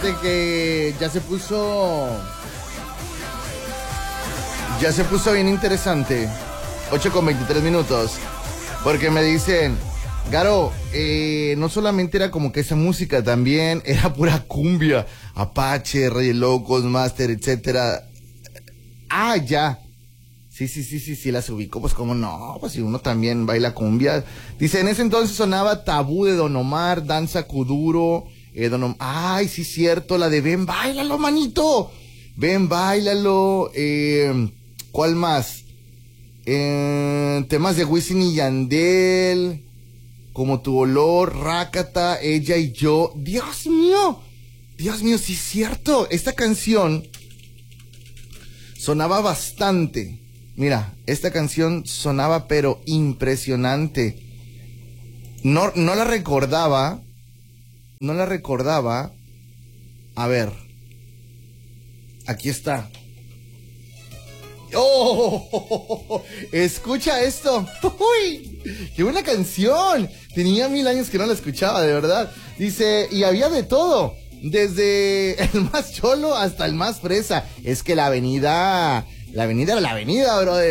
fíjate que ya se puso bien interesante. 8:23, porque me dicen, Garo, no solamente era como que esa música, también era pura cumbia, Apache, Reyes Locos, Master, etcétera. Ah, ya. Sí, las ubico, pues cómo no, pues si uno también baila cumbia. Dice, en ese entonces sonaba Tabú de Don Omar, Danza Kuduro, ay, sí, cierto, la de Ven, báilalo, manito. Ven, báilalo, ¿cuál más? Temas de Wisin y Yandel, Como tu olor, Rácata, Ella y yo. Dios mío, sí, cierto, esta canción sonaba bastante. Mira, esta canción sonaba pero impresionante. No la recordaba. A ver. Aquí está. ¡Oh! Escucha esto. ¡Uy! ¡Qué buena canción! Tenía 1000 años que no la escuchaba, de verdad. Dice, y había de todo. Desde el más cholo hasta el más fresa. Es que la avenida era la avenida, brother.